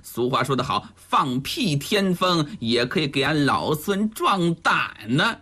俗话说得好，放屁添风也可以给俺老孙壮胆呢。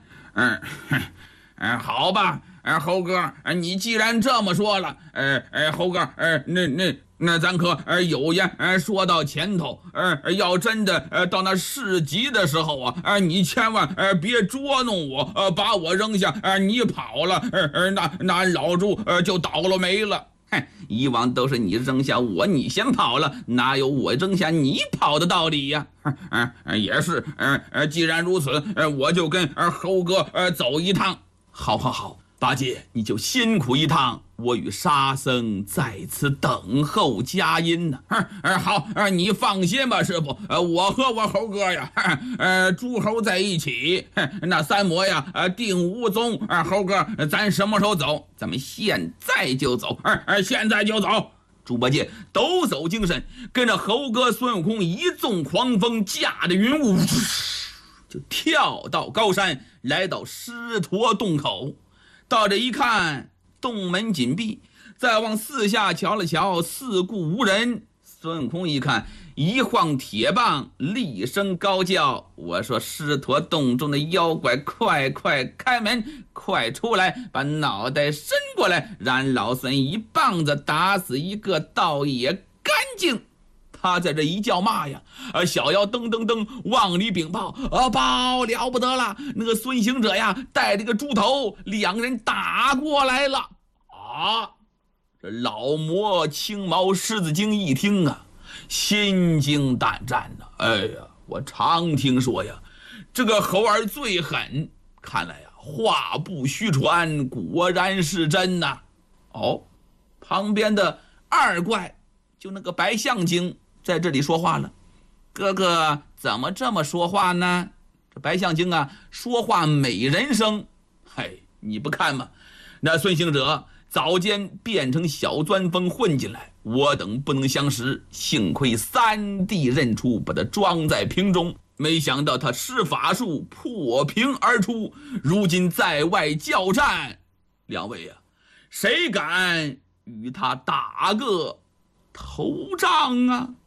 好吧，猴哥，你既然这么说了，猴哥，那咱可有言说到前头，要真的到那市集的时候啊，你千万别捉弄我，把我扔下，你跑了，那老猪就倒了霉了。以往都是你扔下我，你先跑了，哪有我扔下你跑的道理呀？也是，既然如此，我就跟猴哥走一趟。好，八戒你就辛苦一趟，我与沙僧在此等候佳音呢。好，你放心吧，师傅，我和我猴哥呀，诸猴在一起，那三魔呀，定无踪。猴哥，咱什么时候走？咱们现在就走，现在就走。猪八戒抖擞精神，跟着猴哥孙悟空一纵狂风，驾着云雾就跳到高山，来到狮驼洞口。到这一看，洞门紧闭，再往四下瞧了瞧，四顾无人。孙悟空一看，一晃铁棒，厉声高叫：我说狮驼洞中的妖怪，快开门，快出来，把脑袋伸过来，让老孙一棒子打死一个，倒也干净。他在这一叫骂呀，小妖噔往里禀报，报了不得了，那个孙行者呀，带着个猪头，两人打过来了啊！这老魔青毛狮子精一听啊，心惊胆战呐。哎呀，我常听说呀，这个猴儿最狠，看来呀，话不虚传，果然是真呐。旁边的二怪，就那个白象精，在这里说话了：哥哥怎么这么说话呢？这白象精啊，说话美人声。你不看吗？那孙行者早间变成小钻风混进来，我等不能相识，幸亏三弟认出，把他装在瓶中，没想到他施法术破瓶而出，如今在外交战，两位啊，谁敢与他打个头仗啊？